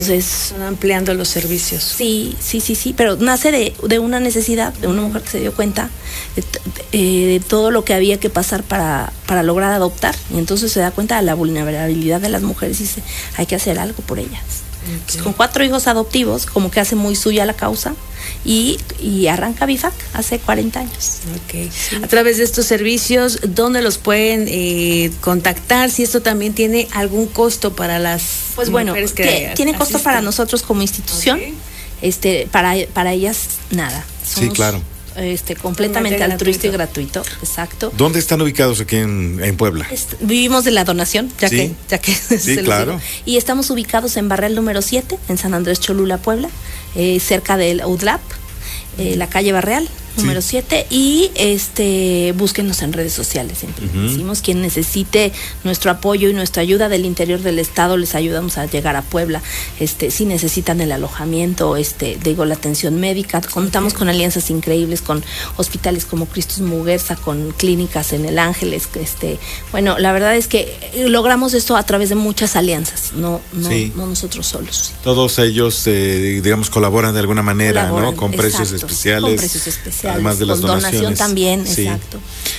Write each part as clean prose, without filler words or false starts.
Entonces, ampliando los servicios. Sí, pero nace de una necesidad, de una mujer que se dio cuenta de todo lo que había que pasar para lograr adoptar, y entonces se da cuenta de la vulnerabilidad de las mujeres y dice, hay que hacer algo por ellas. Okay. Entonces, con 4 hijos adoptivos, como que hace muy suya la causa, y arranca BIFAC hace 40 años. Okay. Sí. A través de estos servicios, ¿dónde los pueden contactar? Si esto también tiene algún costo para las mujeres que tiene costo para nosotros como institución. Okay. Para ellas nada. Somos, sí, claro. Completamente altruista y gratuito, exacto. ¿Dónde están ubicados aquí en Puebla? Vivimos de la donación, ya que sí, claro. Y estamos ubicados en Barrel número 7, en San Andrés Cholula, Puebla, cerca del UDLAP, la calle Barreal número 7, y búsquenos en redes sociales, siempre decimos, quien necesite nuestro apoyo y nuestra ayuda del interior del estado, les ayudamos a llegar a Puebla. Si necesitan el alojamiento, la atención médica, contamos con alianzas increíbles con hospitales como Cristus Muguerza, con clínicas en El Ángeles. La verdad es que logramos esto a través de muchas alianzas, no nosotros solos. Sí. Todos ellos, colaboran de alguna manera, ¿no? Con precios especiales. Con precios especiales. Además de las donaciones. Donación también, sí. Exacto.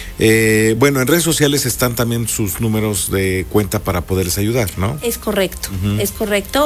En redes sociales están también sus números de cuenta para poderles ayudar, ¿no? Es correcto, es correcto,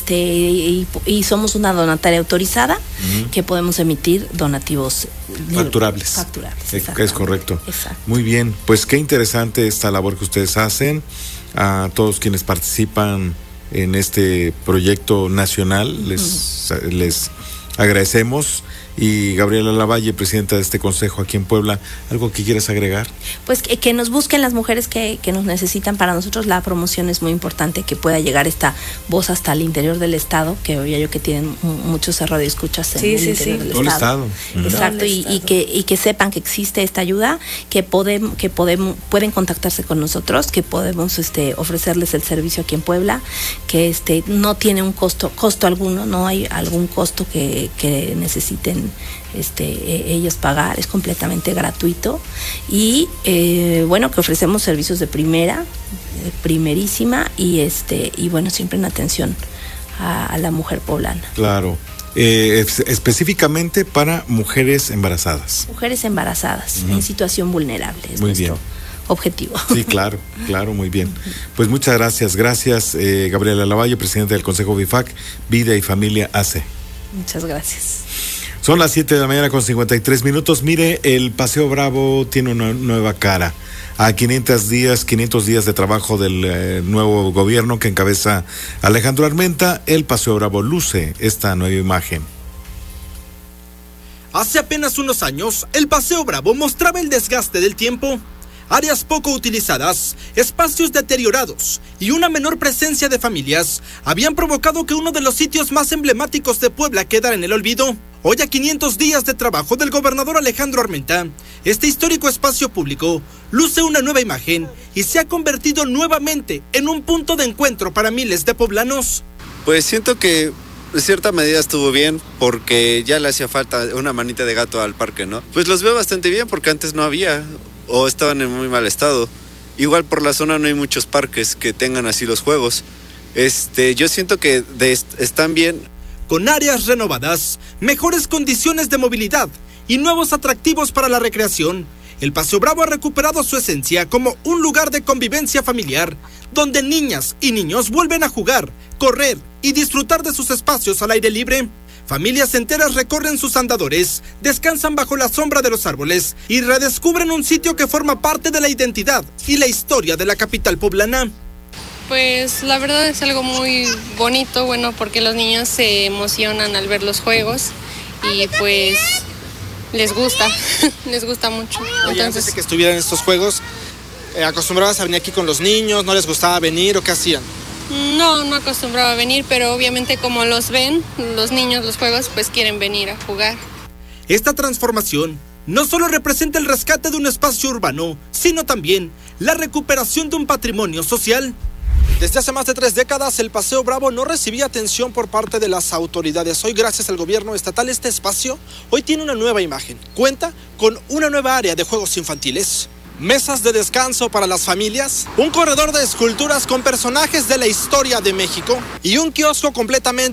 y somos una donataria autorizada que podemos emitir donativos facturables. Es correcto. Exacto. Muy bien, pues qué interesante esta labor que ustedes hacen. A todos quienes participan en este proyecto nacional, les agradecemos. Y Gabriela Lavalle, presidenta de este consejo aquí en Puebla, ¿algo que quieras agregar? Pues que nos busquen las mujeres que nos necesitan. Para nosotros la promoción es muy importante, que pueda llegar esta voz hasta el interior del estado, que oía yo que tienen muchos radioescuchas en el interior del todo estado. Exacto, y que sepan que existe esta ayuda, que pueden contactarse con nosotros, que podemos ofrecerles el servicio aquí en Puebla, que no tiene un costo alguno, no hay algún costo que necesiten ellas pagar, es completamente gratuito, y que ofrecemos servicios de primerísima, y siempre en atención a la mujer poblana. Claro. Específicamente para mujeres embarazadas. Mujeres embarazadas en situación vulnerable. Es muy bien. Objetivo. Sí, claro, muy bien. Pues muchas gracias. Gracias, Gabriela Lavalle, presidenta del Consejo BIFAC, Vida y Familia AC. Muchas gracias. Son las 7 de la mañana con 53 minutos. Mire, el Paseo Bravo tiene una nueva cara. A 500 días de trabajo del nuevo gobierno que encabeza Alejandro Armenta, el Paseo Bravo luce esta nueva imagen. Hace apenas unos años, el Paseo Bravo mostraba el desgaste del tiempo. Áreas poco utilizadas, espacios deteriorados y una menor presencia de familias habían provocado que uno de los sitios más emblemáticos de Puebla quedara en el olvido. Hoy, a 500 días de trabajo del gobernador Alejandro Armenta, este histórico espacio público luce una nueva imagen y se ha convertido nuevamente en un punto de encuentro para miles de poblanos. Pues siento que de cierta medida estuvo bien, porque ya le hacía falta una manita de gato al parque, ¿no? Pues los veo bastante bien, porque antes no había, o estaban en muy mal estado. Igual por la zona no hay muchos parques que tengan así los juegos. Yo siento que están bien. Con áreas renovadas, mejores condiciones de movilidad y nuevos atractivos para la recreación, el Paseo Bravo ha recuperado su esencia como un lugar de convivencia familiar, donde niñas y niños vuelven a jugar, correr y disfrutar de sus espacios al aire libre. Familias enteras recorren sus andadores, descansan bajo la sombra de los árboles y redescubren un sitio que forma parte de la identidad y la historia de la capital poblana. Pues la verdad es algo muy bonito, porque los niños se emocionan al ver los juegos y pues les gusta mucho. Oye, antes de que estuvieran estos juegos, ¿acostumbrabas a venir aquí con los niños? ¿No les gustaba venir o qué hacían? No acostumbraba a venir, pero obviamente como los ven, los niños, los juegos, pues quieren venir a jugar. Esta transformación no solo representa el rescate de un espacio urbano, sino también la recuperación de un patrimonio social. Desde hace más de 3 décadas, el Paseo Bravo no recibía atención por parte de las autoridades. Hoy, gracias al gobierno estatal, este espacio hoy tiene una nueva imagen. Cuenta con una nueva área de juegos infantiles, mesas de descanso para las familias, un corredor de esculturas con personajes de la historia de México y un kiosco completamente